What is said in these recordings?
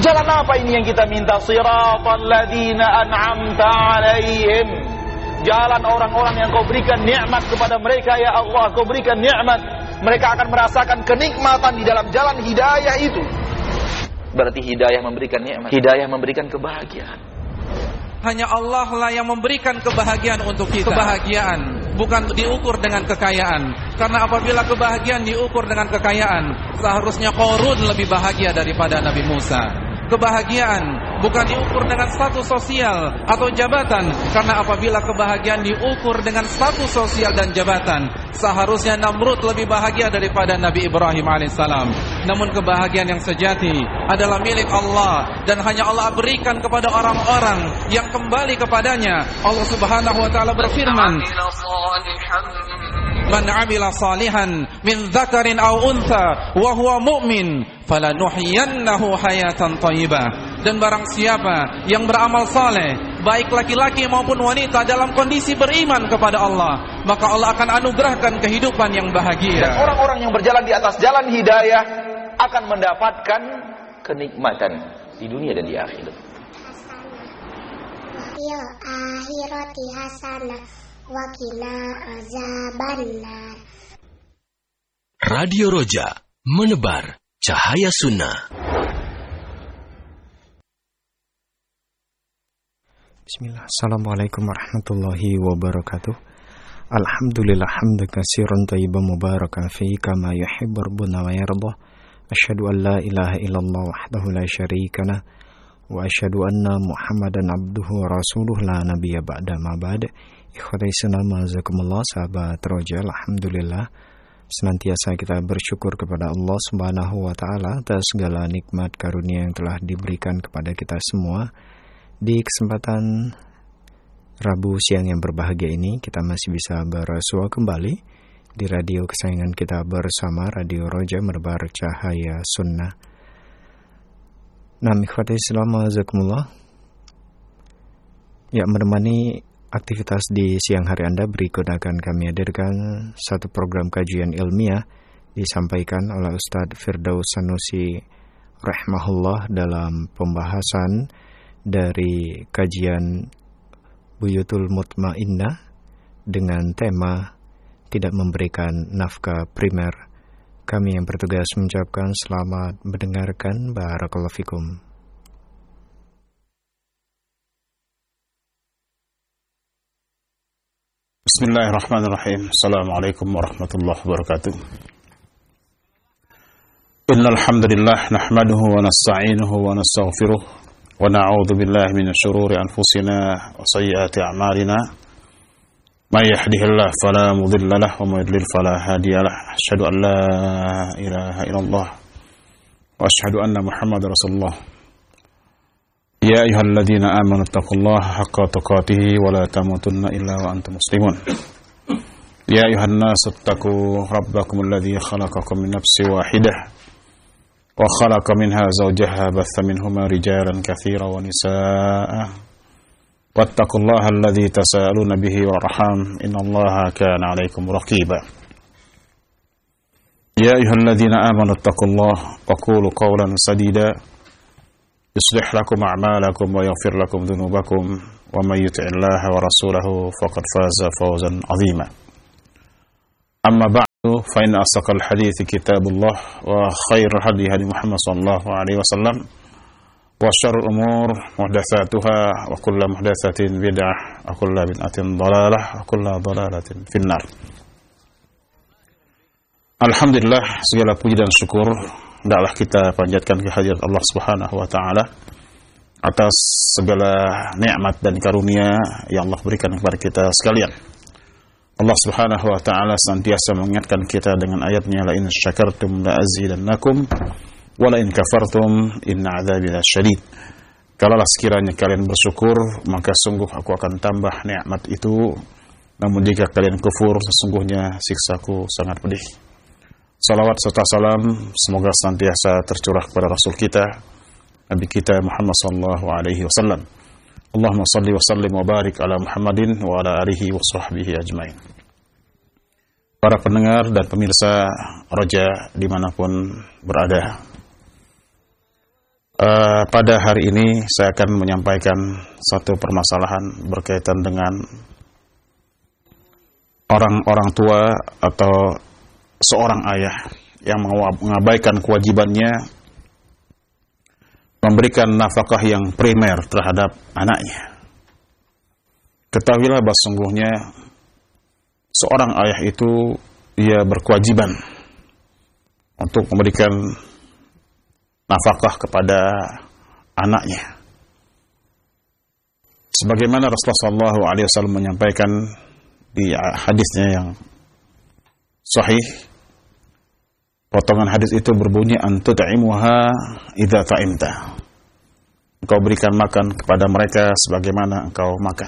Jalan apa ini yang kita minta? Siratal ladzina an'amta 'alaihim. Jalan orang-orang yang kau berikan nikmat kepada mereka, ya Allah. Kau berikan nikmat, mereka akan merasakan kenikmatan di dalam jalan hidayah itu. Berarti hidayah memberikan nikmat, hidayah memberikan kebahagiaan. Hanya Allah lah yang memberikan kebahagiaan untuk kita. Kebahagiaan bukan diukur dengan kekayaan. Karena apabila kebahagiaan diukur dengan kekayaan, seharusnya Qarun lebih bahagia daripada Nabi Musa. Kebahagiaan bukan diukur dengan status sosial atau jabatan. Karena apabila kebahagiaan diukur dengan status sosial dan jabatan, seharusnya Namrud lebih bahagia daripada Nabi Ibrahim alaihissalam. Namun kebahagiaan yang sejati adalah milik Allah, dan hanya Allah berikan kepada orang-orang yang kembali kepadanya. Allah subhanahu wa ta'ala berfirman, Man 'amila salihan min dzakarin aw untha wa huwa mu'min falanuhyiyannahu hayatan thayyibah. Dan barang siapa yang beramal saleh, baik laki-laki maupun wanita, dalam kondisi beriman kepada Allah, maka Allah akan anugerahkan kehidupan yang bahagia. Dan orang-orang yang berjalan di atas jalan hidayah akan mendapatkan kenikmatan di dunia dan di akhirat. Ya akhirati hasanah wa qina azabannar. Radio Roja, menebar cahaya sunnah. Bismillah. Assalamualaikum warahmatullahi wabarakatuh. Alhamdulillah hamdan katsiran thayyiban mubarakan fihi kama yuhibbu rabbuna wa yarda. Asyhadu an la ilaha illallah wahdahu la syarika lah wa asyhadu anna Muhammadan abduhu wa rasuluh la nabiyya ba'da ma ba'd. Ikhwati Islam, jazakumullah, sahabat Roja. Alhamdulillah, senantiasa kita bersyukur kepada Allah Subhanahu wa taala atas segala nikmat karunia yang telah diberikan kepada kita semua. Di kesempatan Rabu siang yang berbahagia ini, kita masih bisa bersua kembali di radio kesayangan kita bersama, Radio Roja, menebar cahaya sunnah. Nah, ikhwati Islam, jazakumullah, ya, menemani aktivitas di siang hari Anda, berikut akan kami hadirkan satu program kajian ilmiah disampaikan oleh Ustadz Firdaus Sanusi rahimahullah dalam pembahasan dari kajian Buyutul Mutmainnah dengan tema tidak memberikan nafkah primer. Kami yang bertugas mengucapkan selamat mendengarkan. Barakallahu fikum. Bismillahirrahmanirrahim. Assalamualaikum warahmatullahi wabarakatuh. Innal hamdalillah nahmaduhu wa nasta'inuhu wa nastaghfiruh wa na'udzu billahi min shururi anfusina wa sayyiati a'malina. May yahdihillahu fala mudilla lahu wa may yudlil fala hadiya lahu. Asyhadu an la ilaha illallah wa asyhadu anna Muhammadar Rasulullah. Ya ayyuhalladzina amanu taqullaha haqqa tuqatih wa la tamutunna illa wa antum muslimun. Ya ayyuhan nasu taqu rabbakumul ladzi khalaqakum min nafsin wahidah wa khalaqa minha zawjaha batha minhuma rijalan katsiran wa nisaa'a. Wattaqullaha alladzi tasaaluna bihi wal arham innallaha kana 'alaikum raqiba. Ya ayyuhalladzina amanu taqullaha wa qulu qawlan sadida yuslih lakum a'malakum wa yaghfir lakum dhunubakum wa may yuti'illaha wa rasulahu faqad faza fawzan 'azima. Amma ba'du, fa inna asdaqal hadithi kitabullah wa khairul hadi hadi Muhammad sallallahu alaihi wasallam wa syarrul umur muhdatsatuha wa kullu muhdatsatin bid'ah wa kullu bid'atin dhalalah wa kullu dhalalatin finnar. Alhamdulillah, segala puji dan syukur hendaklah kita panjatkan kehadirat Allah Subhanahu wa taala atas segala nikmat dan karunia yang Allah berikan kepada kita sekalian. Allah Subhanahu wa taala senantiasa mengingatkan kita dengan ayatnya, la in syakartum la azidannakum wa la in kafartum inna adzabi lasyadid. Kalaulah sekiranya kalian bersyukur, maka sungguh aku akan tambah nikmat itu, namun jika kalian kufur, sesungguhnya siksaku sangat pedih. Salawat serta salam semoga senantiasa tercurah kepada Rasul kita, Nabi kita Muhammad sallallahu alaihi wasallam. Allahumma salli wa sallim wa barik ala Muhammadin wa ala alihi wa sahbihi ajmain. Para pendengar dan pemirsa Roja dimanapun berada, Pada hari ini saya akan menyampaikan satu permasalahan berkaitan dengan orang tua atau seorang ayah yang mengabaikan kewajibannya memberikan nafkah yang primer terhadap anaknya. Ketahuilah bahwa sungguhnya seorang ayah itu ia berkewajiban untuk memberikan nafkah kepada anaknya. Sebagaimana Rasulullah SAW menyampaikan di hadisnya yang sahih, potongan hadis itu berbunyi antut'imuha idza ta'imta. Engkau berikan makan kepada mereka sebagaimana engkau makan.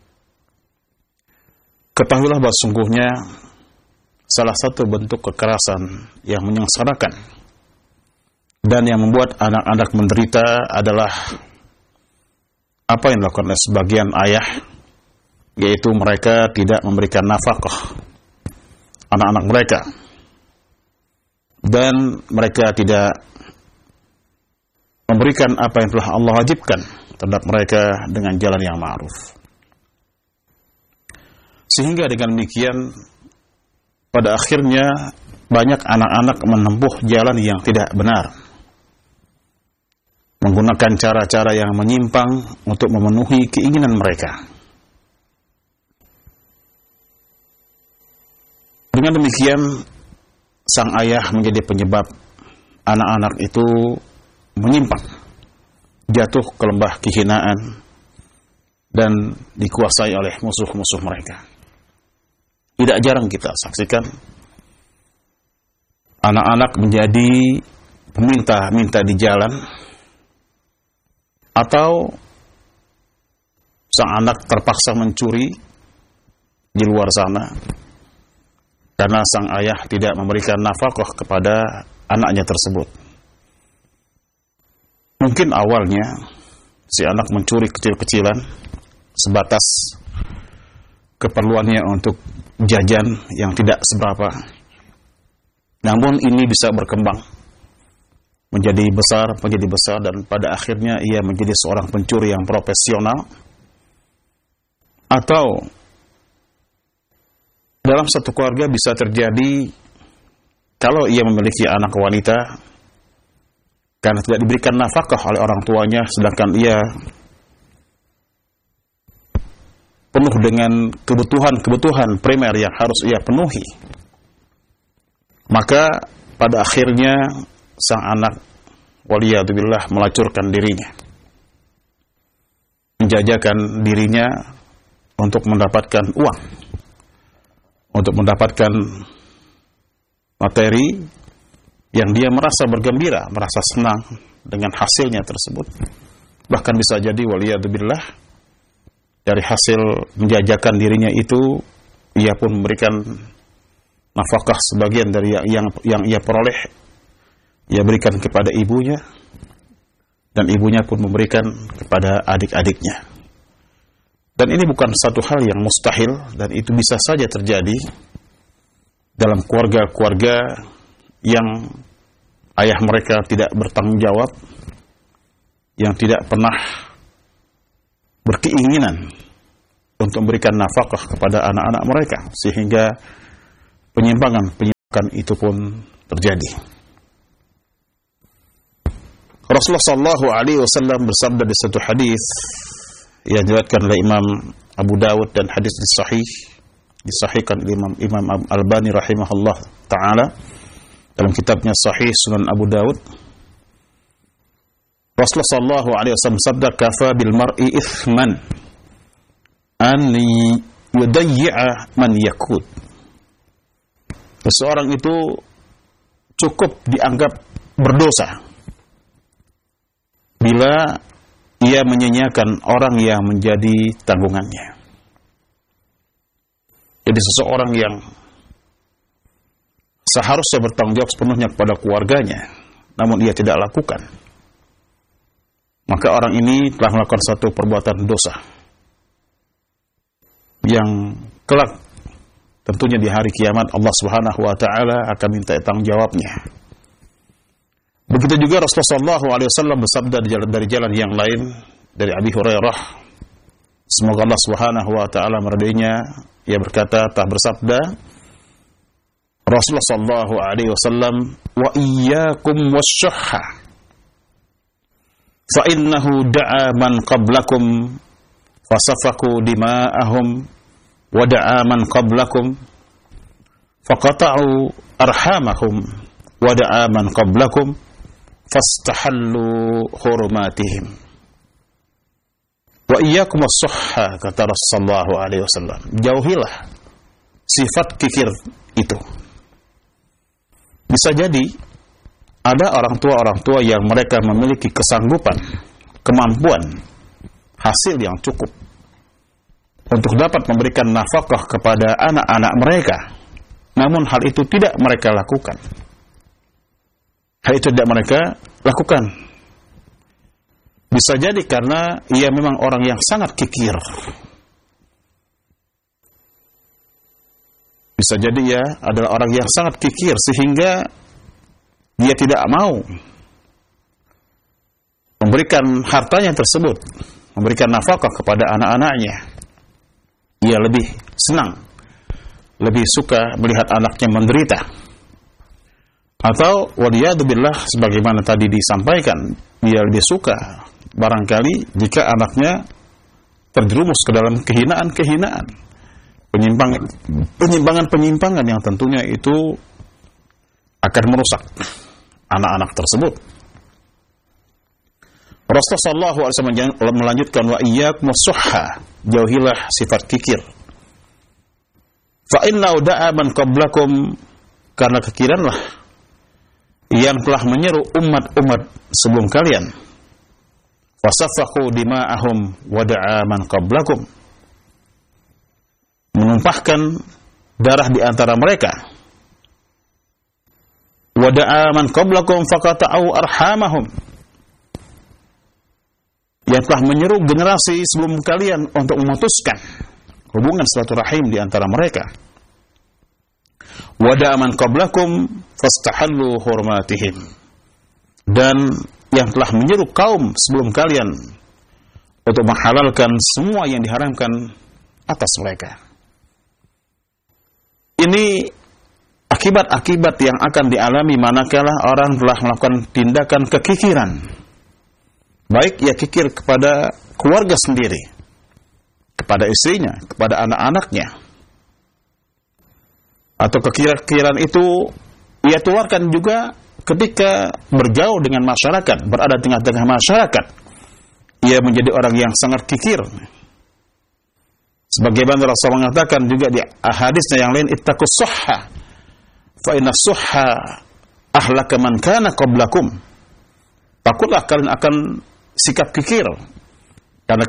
Ketahuilah bahwa sungguhnya salah satu bentuk kekerasan yang menyengsarakan dan yang membuat anak-anak menderita adalah apa yang dilakukan oleh sebagian ayah, yaitu mereka tidak memberikan nafkah anak-anak mereka, dan mereka tidak memberikan apa yang telah Allah wajibkan terhadap mereka dengan jalan yang ma'ruf. Sehingga dengan demikian pada akhirnya banyak anak-anak menempuh jalan yang tidak benar, menggunakan cara-cara yang menyimpang untuk memenuhi keinginan mereka. Dengan demikian, sang ayah menjadi penyebab anak-anak itu menyimpang, jatuh ke lembah kehinaan, dan dikuasai oleh musuh-musuh mereka. Tidak jarang kita saksikan anak-anak menjadi peminta-minta di jalan, atau sang anak terpaksa mencuri di luar sana karena sang ayah tidak memberikan nafkah kepada anaknya tersebut. Mungkin awalnya si anak mencuri kecil-kecilan sebatas keperluannya untuk jajan yang tidak seberapa. Namun ini bisa berkembang menjadi besar, dan pada akhirnya ia menjadi seorang pencuri yang profesional. Atau dalam satu keluarga bisa terjadi kalau ia memiliki anak wanita, karena tidak diberikan nafkah oleh orang tuanya, sedangkan ia penuh dengan kebutuhan primer yang harus ia penuhi, maka pada akhirnya sang anak waliyadzubillah melacurkan dirinya, menjajakan dirinya untuk mendapatkan uang, untuk mendapatkan materi yang dia merasa bergembira, merasa senang dengan hasilnya tersebut. Bahkan bisa jadi waliyadzubillah dari hasil menjajakan dirinya itu ia pun memberikan nafkah sebagian dari yang ia peroleh, ia berikan kepada ibunya, dan ibunya pun memberikan kepada adik-adiknya. Dan ini bukan satu hal yang mustahil, dan itu bisa saja terjadi dalam keluarga-keluarga yang ayah mereka tidak bertanggung jawab, yang tidak pernah berkeinginan untuk memberikan nafkah kepada anak-anak mereka, sehingga penyimpangan itu pun terjadi. Rasulullah sallallahu alaihi wasallam bersabda di satu hadis yang diriwayatkan oleh Imam Abu Dawud, dan hadis disahihkan oleh Imam Albani rahimahullah taala dalam kitabnya Sahih Sunan Abu Dawud. Rasulullah sallallahu alaihi wasallam sabda, kafa bil mar'i ithman an yudayyi'a man yakut. Seseorang itu cukup dianggap berdosa bila ia menyanyiakan orang yang menjadi tanggungannya. Jadi seseorang yang seharusnya bertanggung jawab sepenuhnya kepada keluarganya, namun ia tidak lakukan, maka orang ini telah melakukan satu perbuatan dosa yang kelak tentunya di hari kiamat Allah Subhanahu wa taala akan minta tanggung jawabnya. Begitu juga Rasulullah SAW bersabda dari jalan yang lain dari Abi Hurairah, semoga Allah Subhanahu wa taala meridainya, ia berkata, telah bersabda Rasulullah sallallahu alaihi wasallam, wa iyyakum wasyuhha fa innahu da'a man qablakum fasafaku dima'ahum wa da'a man qablakum faqata'u arhamahum wa da'a man qablakum fastahallu hurumatihim. Wa iyyakum as-suhha, kata Rasulullah sallallahu alaihi wasallam, jauhilah sifat kikir itu. Bisa jadi ada orang tua yang mereka memiliki kesanggupan, kemampuan, hasil yang cukup untuk dapat memberikan nafkah kepada anak-anak mereka. Namun hal itu tidak mereka lakukan. Hal itu tidak mereka lakukan. Bisa jadi karena ia memang orang yang sangat kikir. Bisa jadi ia adalah orang yang sangat kikir sehingga dia tidak mau memberikan hartanya tersebut, memberikan nafkah kepada anak-anaknya. Ia lebih senang, lebih suka melihat anaknya menderita. Atau waliyadzubillah, sebagaimana tadi disampaikan, dia lebih suka barangkali jika anaknya terjerumus ke dalam kehinaan-kehinaan, penyimpangan-penyimpangan yang tentunya itu akan merusak anak-anak tersebut. Rasulullah SAW melanjutkan, wa iyyakum was-suhha, jauhilah sifat kikir. Fa inna da'a man qablakum, karena kekiranlah yang telah menyeru umat-umat sebelum kalian. Wasafaqu dima'ahum wa da'a man qablakum, menumpahkan darah di antara mereka. Wa da'a man qablakum faqata'u arhamahum, yang telah menyeru generasi sebelum kalian untuk memutuskan hubungan silaturahim di antara mereka. Wa da'a man qablakum fastahallu hurmatihim, dan yang telah menyeru kaum sebelum kalian untuk menghalalkan semua yang diharamkan atas mereka. Ini akibat-akibat yang akan dialami manakala orang telah melakukan tindakan kekikiran. Baik ia kikir kepada keluarga sendiri, kepada istrinya, kepada anak-anaknya, atau kekikiran itu ia tularkan juga ketika bergaul dengan masyarakat, berada di tengah-tengah masyarakat. Ia menjadi orang yang sangat kikir. Sebagaimana Rasul mengatakan juga di hadisnya yang lain, ittaqus suhha fa inna suhha ahlaka man kana qablakum. Takutlah kalian akan sikap kikir, karena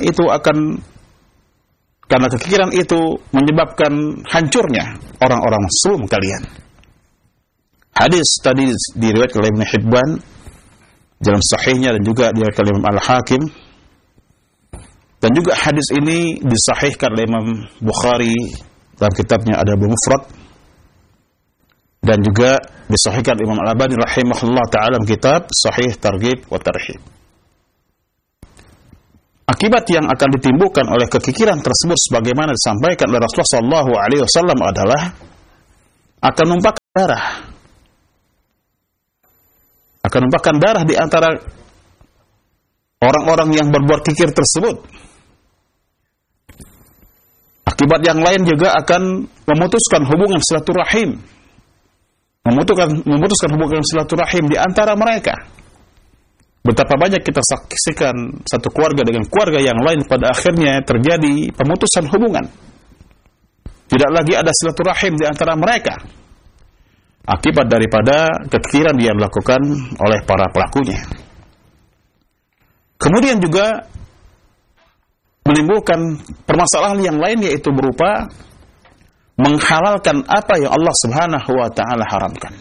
kekikiran itu menyebabkan hancurnya orang-orang sebelum kalian. Hadis tadi diriwayatkan oleh Ibnu Hibban dalam sahihnya, dan juga diriwayatkan oleh Imam Al-Hakim, dan juga hadis ini disahihkan oleh Imam Bukhari dalam kitabnya Adabul Mufrad, dan juga disahihkan Imam Al-Albani rahimahullah ta'ala dalam kitab Sahih Targhib wa Tarhib. Akibat yang akan ditimbulkan oleh kekikiran tersebut sebagaimana disampaikan oleh Rasulullah sallallahu alaihi wasallam adalah akan numpahkan darah. Akan numpahkan darah di antara orang-orang yang berbuat kikir tersebut. Akibat yang lain juga akan memutuskan hubungan silaturahim. Memutuskan hubungan silaturahim di antara mereka. Betapa banyak kita saksikan satu keluarga dengan keluarga yang lain pada akhirnya terjadi pemutusan hubungan. Tidak lagi ada silaturahim di antara mereka. Akibat daripada kekikiran yang dilakukan oleh para pelakunya. Kemudian juga menimbulkan permasalahan yang lain, yaitu berupa menghalalkan apa yang Allah Subhanahu wa taala haramkan.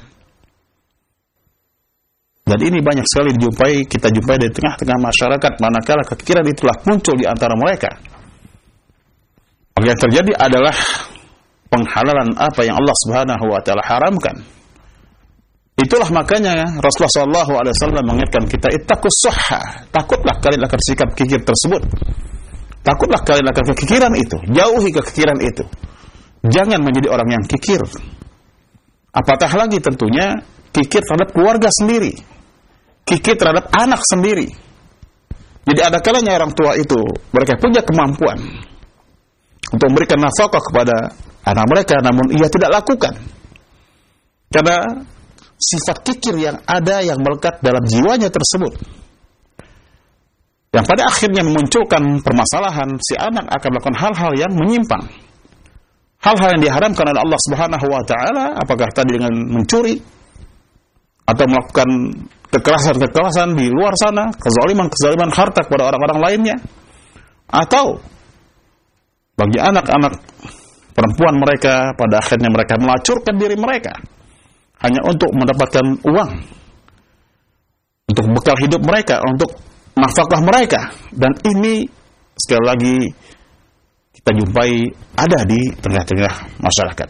Dan ini banyak sekali kita jumpai di tengah-tengah masyarakat manakala kekikiran itulah muncul di antara mereka. Yang terjadi adalah penghalalan apa yang Allah Subhanahu wa taala haramkan. Itu Itulah makanya Rasulullah SAW mengingatkan kita, ittaqus suhha, takutlah kalian akan sikap kikir tersebut. Takutlah kalian akan kekikiran itu, jauhi kekikiran itu. Jangan menjadi orang yang kikir. Apatah lagi tentunya kikir terhadap keluarga sendiri, kikir terhadap anak sendiri. Jadi ada kalanya orang tua itu mereka punya kemampuan untuk memberikan nafkah kepada anak mereka, namun ia tidak lakukan karena sifat kikir yang ada yang melekat dalam jiwanya tersebut, yang pada akhirnya memunculkan permasalahan. Si anak akan melakukan hal-hal yang menyimpang, hal-hal yang diharamkan oleh Allah Subhanahu wa taala, apakah tadi dengan mencuri atau melakukan kekerasan-kekerasan di luar sana, kezaliman-kezaliman harta kepada orang-orang lainnya, atau bagi anak-anak perempuan mereka pada akhirnya mereka melacurkan diri mereka hanya untuk mendapatkan uang, untuk bekal hidup mereka, untuk nafkah mereka. Dan ini sekali lagi kita jumpai ada di tengah-tengah masyarakat.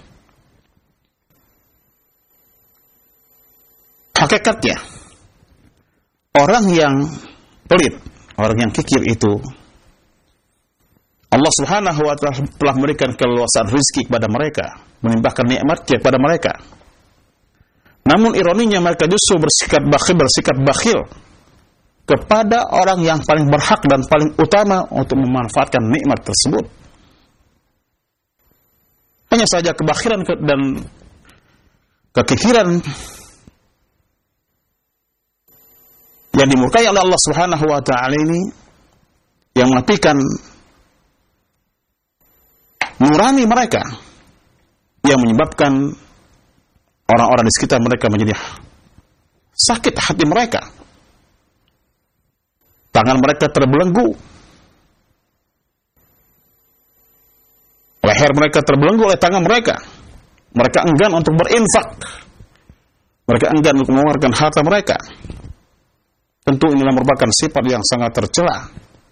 Hakikatnya orang yang pelit, orang yang kikir itu, Allah Subhanahu wa ta'ala telah memberikan keluasan rezeki kepada mereka, menimpahkan nikmatnya kepada mereka. Namun ironinya mereka justru bersikap bakhil kepada orang yang paling berhak dan paling utama untuk memanfaatkan nikmat tersebut. Hanya saja kebakhilan dan kekikiran yang dimurkai oleh Allah Subhanahu wa ta'ala ini yang menapikan nurani mereka, yang menyebabkan orang-orang di sekitar mereka menjadi sakit hati mereka. Tangan mereka terbelenggu, leher mereka terbelenggu oleh tangan mereka. Mereka enggan untuk berinfak, mereka enggan untuk mengeluarkan harta mereka. Tentu inilah merupakan sifat yang sangat tercela,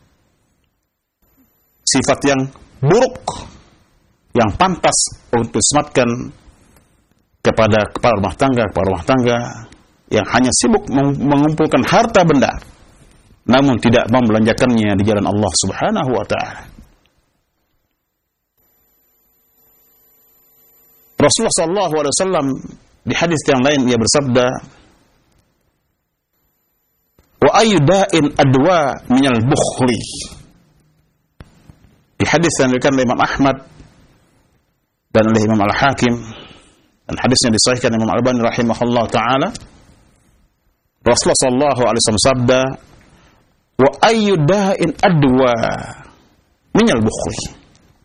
sifat yang buruk, yang pantas untuk disematkan kepada kepala rumah tangga yang hanya sibuk mengumpulkan harta benda, namun tidak membelanjakannya di jalan Allah Subhanahu wa ta'ala. Rasulullah SAW di hadis yang lain ia bersabda, wa ayyu da'in adwa minal bukhli. Di hadis yang diriwayatkan oleh Imam Ahmad dan oleh Imam Al-Hakim, dan hadisnya disahihkan Imam Al-Albani rahimahullah ta'ala, Rasulullah SAW sabda, wa ayyu da'in adwa minal bukhli.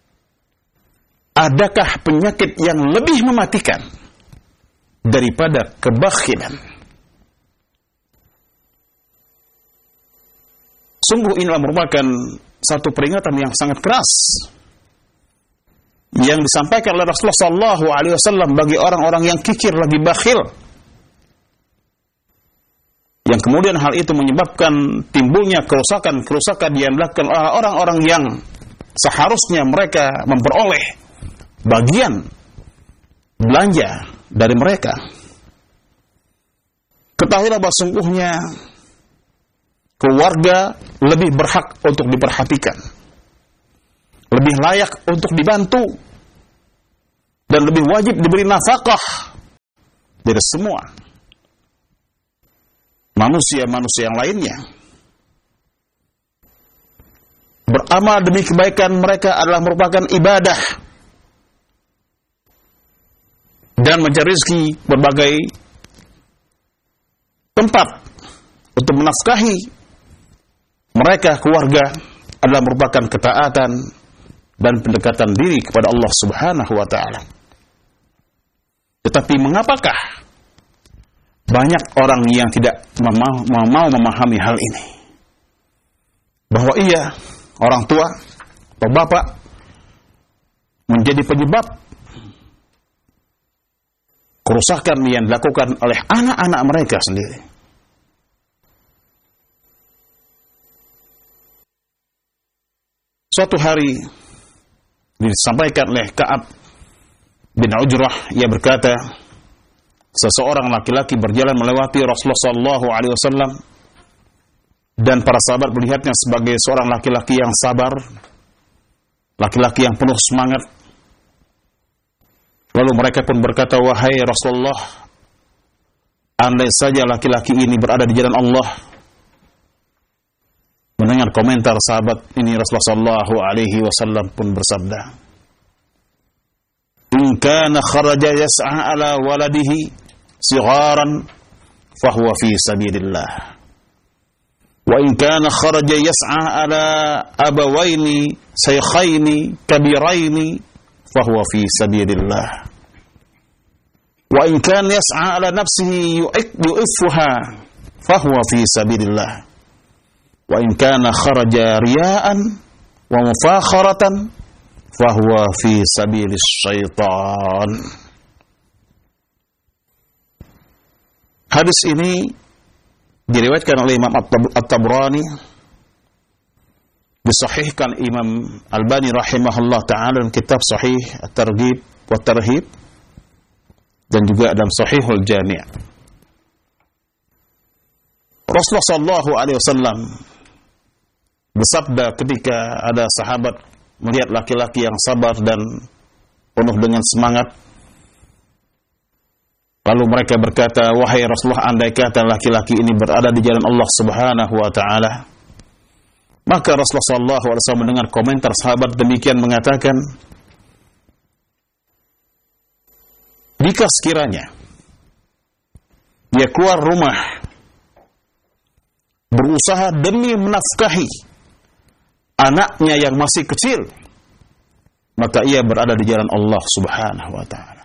Adakah penyakit yang lebih mematikan daripada kebakhilan? Sungguh inilah merupakan satu peringatan yang sangat keras yang disampaikan oleh Rasulullah SAW bagi orang-orang yang kikir lagi bakhil, yang kemudian hal itu menyebabkan timbulnya kerusakan yang dilakukan oleh orang-orang yang seharusnya mereka memperoleh bagian belanja dari mereka. Ketahuilah bahwa sungguhnya keluarga lebih berhak untuk diperhatikan, lebih layak untuk dibantu, dan lebih wajib diberi nafkah dari semua manusia-manusia yang lainnya. Beramal demi kebaikan mereka adalah merupakan ibadah, dan mencari rezeki berbagai tempat untuk menafkahi mereka, keluarga, adalah merupakan ketaatan dan pendekatan diri kepada Allah Subhanahu wa ta'ala. Tetapi mengapakah banyak orang yang tidak mau memahami hal ini? Bahwa ia, orang tua atau bapak, menjadi penyebab kerusakan yang dilakukan oleh anak-anak mereka sendiri. Suatu hari disampaikan oleh Ka'ab bin Ujrah, ia berkata, seseorang laki-laki berjalan melewati Rasulullah sallallahu alaihi wasallam dan para sahabat melihatnya sebagai seorang laki-laki yang sabar, laki-laki yang penuh semangat. Lalu mereka pun berkata, "Wahai Rasulullah, andai saja laki-laki ini berada di jalan Allah." Mendengar komentar sahabat ini, Rasulullah sallallahu alaihi wasallam pun bersabda, "In kana kharaja yas'a ala waladihi sigharan fahuwa fi sabilillah. Wa in kana kharaja yas'a ala abawaini shaykhaini kabiraini fahuwa fi sabilillah. Wa in kana yas'a ala nafsihi yu'iffuha fahuwa fi sabilillah. Wa in kana kharaja riya'an wa mufakharatan fahuwa fi sabilis syaitan." Hadis ini diriwayatkan oleh Imam At-Tabrani, disahihkan Imam Albani rahimahullah ta'ala dalam kitab Sahih At-Targhib wa Tarhib, dan juga dalam Sahihul Jami'. Rasulullah sallallahu alaihi wasallam bersabda ketika ada sahabat melihat laki-laki yang sabar dan penuh dengan semangat. Lalu mereka berkata, "Wahai Rasulullah, andai kata laki-laki ini berada di jalan Allah Subhanahu wa ta'ala." Maka Rasulullah sallallahu alaihi wasallam mendengar komentar sahabat demikian mengatakan, "Jika sekiranya dia keluar rumah berusaha demi menafkahi anaknya yang masih kecil, maka ia berada di jalan Allah Subhanahu wa ta'ala.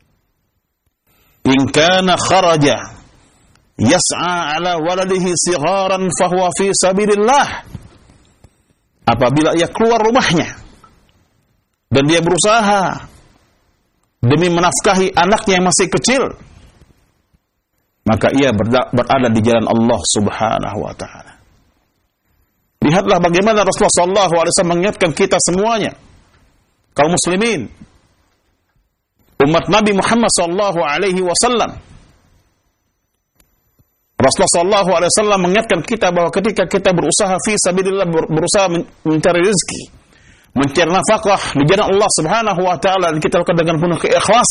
In kana kharaja yas'a ala waladihi sigharan fahuwa fi sabilillah." Apabila ia keluar rumahnya dan dia berusaha demi menafkahi anaknya yang masih kecil, maka ia berada di jalan Allah Subhanahu wa ta'ala. Lihatlah bagaimana Rasulullah sallallahu alaihi wasallam mengingatkan kita semuanya, kaum muslimin, umat Nabi Muhammad sallallahu alaihi wasallam. Rasulullah sallallahu alaihi wasallam mengingatkan kita bahwa ketika kita berusaha fi sabilillah, berusaha mencari rezeki, mencari nafkah di jalan Allah Subhanahu wa ta'ala, dan kita lakukan dengan penuh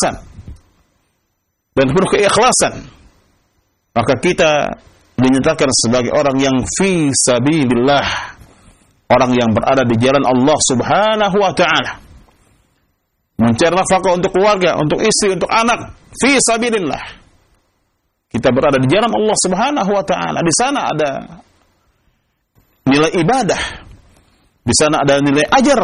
keikhlasan, maka kita dinyatakan sebagai orang yang fi sabilillah, orang yang berada di jalan Allah Subhanahu wa ta'ala, mencari nafkah untuk keluarga, untuk istri, untuk anak, fi sabilillah. Kita berada di jalan Allah Subhanahu wa ta'ala. Di sana ada nilai ibadah, di sana ada nilai ajar.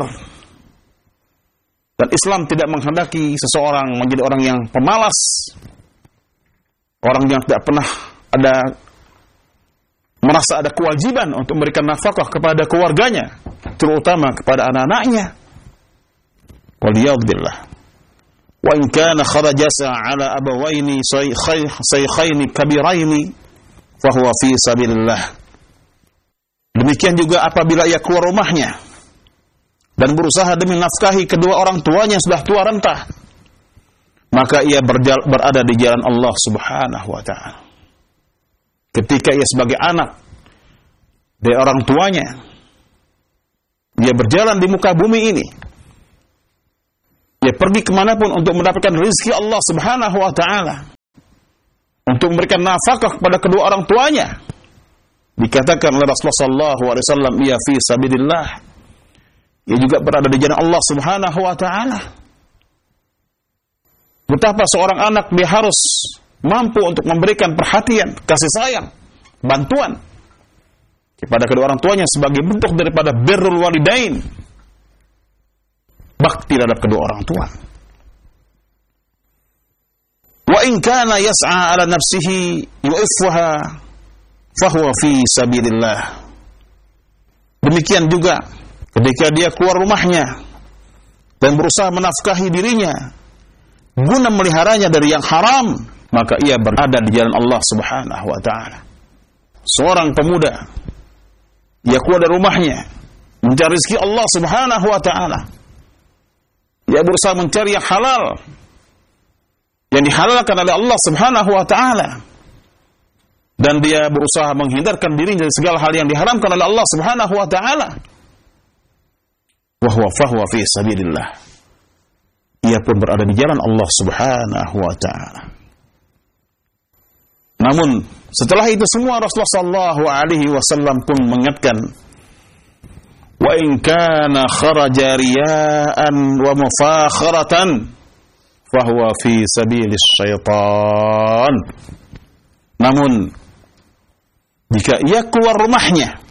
Dan Islam tidak menghendaki seseorang menjadi orang yang pemalas, orang yang tidak pernah merasa ada kewajiban untuk memberikan nafkah kepada keluarganya, terutama kepada anak-anaknya. Waliyadzubillah. Wa in kana kharajasa ala abawaini shaykhaini kabiraini fahuwa fi sabilillah. Demikian juga apabila ia keluar rumahnya dan berusaha demi nafkahi kedua orang tuanya yang sudah tua renta, maka ia berada di jalan Allah Subhanahu wa ta'ala. Ketika ia sebagai anak dari orang tuanya, dia berjalan di muka bumi ini, dia pergi kemanapun untuk mendapatkan rezeki Allah Subhanahu wa ta'ala, untuk memberikan nafkah kepada kedua orang tuanya. Dikatakan oleh Rasulullah sallallahu alaihi wasallam, ia fi sabilillah, ia juga berada di jalan Allah Subhanahu wa ta'ala. Betapa seorang anak dia harus mampu untuk memberikan perhatian, kasih sayang, bantuan kepada kedua orang tuanya sebagai bentuk daripada birrul walidain, bakti terhadap kedua orang tua. Wa in kana yas'a ala nafsihi yu'iffuha fahuwa fi sabilillah. Demikian juga ketika dia keluar rumahnya dan berusaha menafkahi dirinya guna meliharanya dari yang haram, maka ia berada di jalan Allah Subhanahu wa ta'ala. Seorang pemuda, dia keluar dari rumahnya mencari rezeki Allah Subhanahu wa ta'ala, dia berusaha mencari yang halal, yang dihalalkan oleh Allah Subhanahu wa taala, dan dia berusaha menghindarkan dirinya dari segala hal yang diharamkan oleh Allah Subhanahu wa taala, fahuwa fi sabilillah, ia pun berada di jalan Allah Subhanahu wa taala. Namun setelah itu semua Rasulullah sallallahu alaihi wasallam pun mengingatkan, wa in kana kharaja riya'an wa mufakharatan fahuwa fi sabilis syaitan. Namun jika ia keluar rumahnya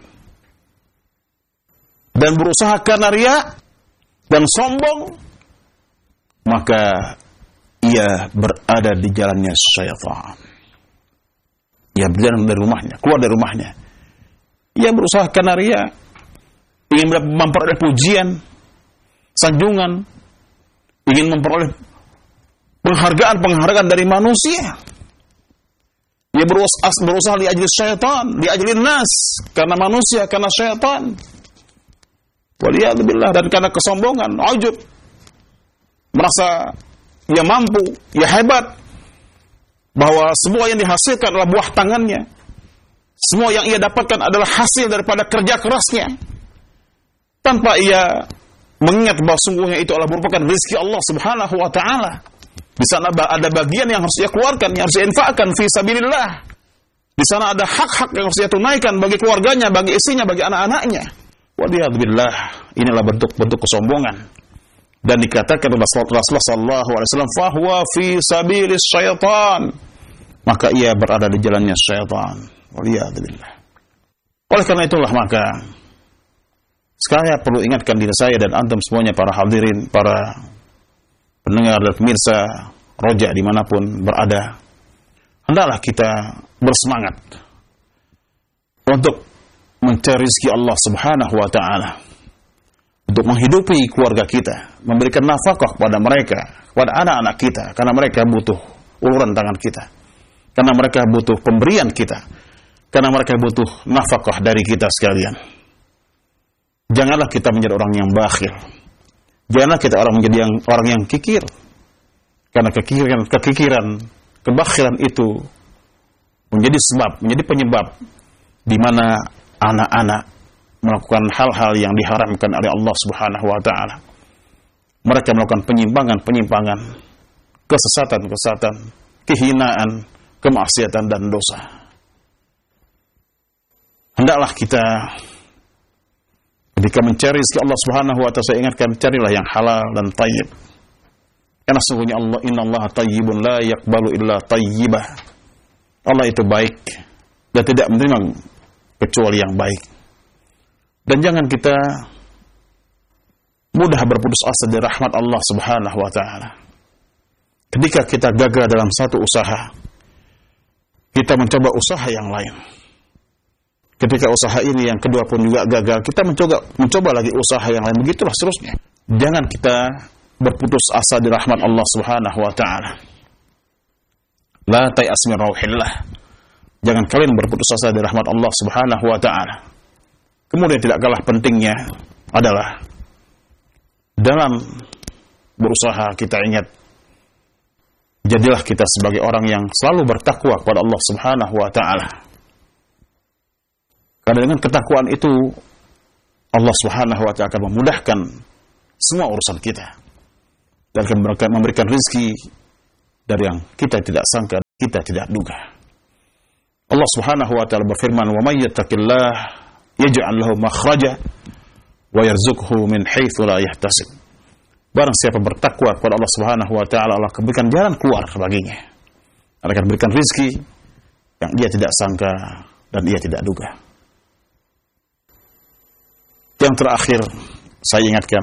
dan berusaha karena riya dan sombong, maka ia berada di jalannya syaitan. Ia berjalan dari rumahnya, keluar dari rumahnya. Ia berusaha karena riya, ingin memperoleh pujian, sanjungan, ingin memperoleh penghargaan dari manusia. Ia berusaha li ajli syaitan, li ajli nas, karena manusia, karena syaitan. Waliyadzubillah, dan karena kesombongan, ujub, merasa ia mampu, ia hebat, bahwa semua yang dihasilkan adalah buah tangannya, semua yang ia dapatkan adalah hasil daripada kerja kerasnya, tanpa ia mengingat bahwa sungguhnya itu adalah merupakan rezeki Allah Subhanahu wa taala. Di sana ada bagian yang harus ia keluarkan, yang harus ia infakkan fi sabilillah. Di sana ada hak-hak yang harus ia tunaikan bagi keluarganya, bagi istrinya, bagi anak-anaknya. Waliyadzubillah, inilah bentuk-bentuk kesombongan. Dan dikatakan oleh Rasulullah sallallahu alaihi wasallam, fahuwa fi sabilis syaitan, maka ia berada di jalannya syaitan. Waliyadzubillah. Oleh karena itulah maka saya perlu ingatkan diri saya dan antum semuanya, para hadirin, para pendengar dan pemirsa Roja dimanapun berada, hendaklah kita bersemangat untuk mencari rezeki Allah Subhanahu wa taala, untuk menghidupi keluarga kita, memberikan nafkah kepada mereka, kepada anak-anak kita, karena mereka butuh uluran tangan kita, karena mereka butuh pemberian kita, karena mereka butuh nafkah dari kita sekalian. Janganlah kita menjadi orang yang bakhil. Janganlah kita menjadi orang yang kikir. Karena kekikiran, kebakhilan itu menjadi penyebab di mana anak-anak melakukan hal-hal yang diharamkan oleh Allah Subhanahu wa taala. Mereka melakukan penyimpangan, kesesatan, kehinaan, kemaksiatan dan dosa. Hendaklah kita ketika mencari rezeki Allah Subhanahu wa taala, saya ingatkan, carilah yang halal dan thayyib. Karena sesungguhnya Allah, innallaha thayyibun la yaqbalu illa thayyibah. Allah itu baik dan tidak menerima kecuali yang baik. Dan jangan kita mudah berputus asa dari rahmat Allah Subhanahu wa taala. Ketika kita gagal dalam satu usaha, kita mencoba usaha yang lain. Ketika usaha ini yang kedua pun juga gagal, kita mencoba lagi usaha yang lain, begitulah seterusnya. Jangan kita berputus asa di rahmat Allah Subhanahu wa taala. La ta'as min rauhillah. Jangan kalian berputus asa di rahmat Allah Subhanahu wa taala. Kemudian tidak kalah pentingnya adalah dalam berusaha kita ingat, jadilah kita sebagai orang yang selalu bertakwa kepada Allah Subhanahu wa taala. Karena dengan ketakwaan itu Allah Subhanahu wa taala akan memudahkan semua urusan kita dan akan memberikan rezeki dari yang kita tidak sangka, kita tidak duga. Allah Subhanahu wa taala berfirman, "Wa may yattaqillah yaj'al lahu makhraja wa yarzuqhu min haitsu la yahtasib." Barang siapa bertakwa kepada Allah Subhanahu wa taala, Allah akan berikan jalan keluar baginya. Allah akan berikan rezeki yang dia tidak sangka dan dia tidak duga. Yang terakhir, saya ingatkan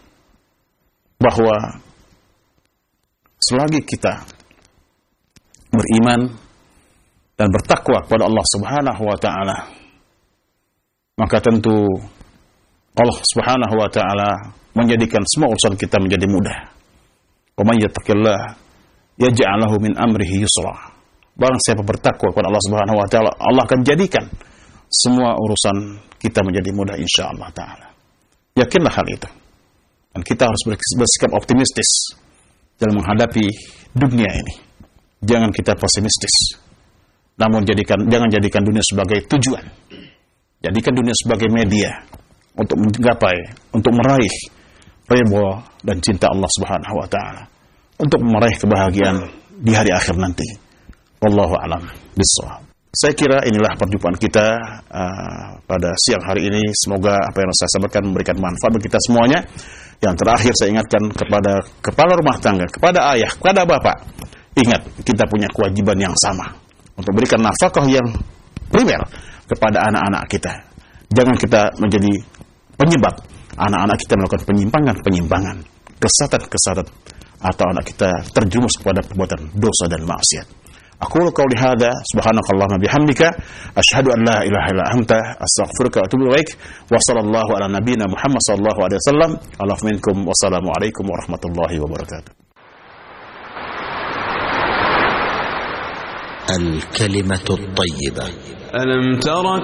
bahwa selagi kita beriman dan bertakwa kepada Allah Subhanahu wa taala, maka tentu Allah Subhanahu wa taala menjadikan semua urusan kita menjadi mudah. Wa may yattaqillah yaj'al lahu min amrihi yusra. Barang siapa bertakwa kepada Allah Subhanahu wa taala, Allah akan jadikan semua urusan kita menjadi mudah insyaallah taala. Yakinlah hal itu. Dan kita harus bersikap optimistis dalam menghadapi dunia ini. Jangan kita pesimistis. Namun jangan jadikan dunia sebagai tujuan. Jadikan dunia sebagai media untuk menggapai, untuk meraih ridha dan cinta Allah Subhanahu wa taala, untuk meraih kebahagiaan di hari akhir nanti. Wallahu a'lam bishawab. Saya kira inilah perjumpaan kita pada siang hari ini. Semoga apa yang saya sampaikan memberikan manfaat bagi kita semuanya. Yang terakhir saya ingatkan kepada kepala rumah tangga, kepada ayah, kepada bapak. Ingat, kita punya kewajiban yang sama untuk berikan nafkah yang primer kepada anak-anak kita. Jangan kita menjadi penyebab anak-anak kita melakukan penyimpangan, kesesatan, atau anak kita terjerumus kepada perbuatan dosa dan maksiat. Aqulu qawli hadza subhanakallahumma bihamdika asyhadu an la ilaha illa anta astaghfiruka wa atubu ilaik wa sallallahu ala nabiyyina Muhammad sallallahu alaihi wasallam. Alaf minkum wassalamu alaikum warahmatullahi wabarakatuh. الكلمة الطيبة. ألم تر